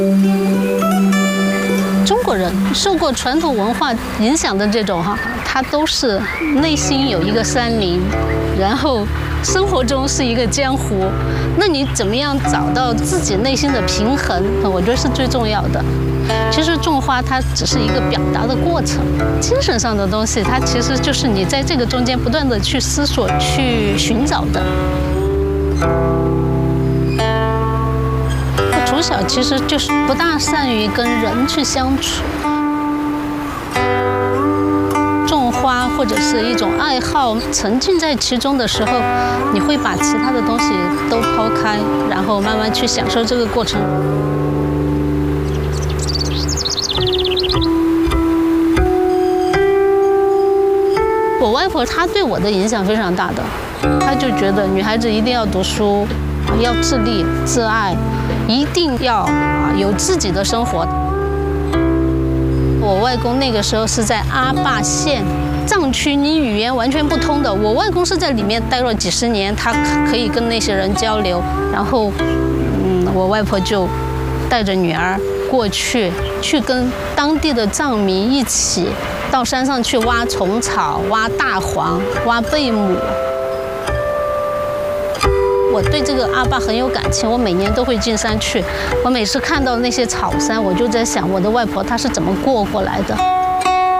中国人受过传统文化影响的这种他都是内心有一个山林，然后生活中是一个江湖。那你怎么样找到自己内心的平衡？我觉得是最重要的。其实种花它只是一个表达的过程，精神上的东西它其实就是你在这个中间不断的去思索、去寻找的。我从小其实就是不大善于跟人去相处。种花或者是一种爱好，沉浸在其中的时候，你会把其他的东西都抛开，然后慢慢去享受这个过程。我外婆她对我的影响非常大的，她就觉得女孩子一定要读书，要自立自爱，一定要有自己的生活。我外公那个时候是在阿坝县藏区，你语言完全不通的。我外公是在里面待了几十年，他可以跟那些人交流。然后，我外婆就带着女儿过去跟当地的藏民一起到山上去挖虫草、挖大黄、挖贝母。我对这个阿坝很有感情，我每年都会进山去。我每次看到那些草山，我就在想，我的外婆她是怎么过来的。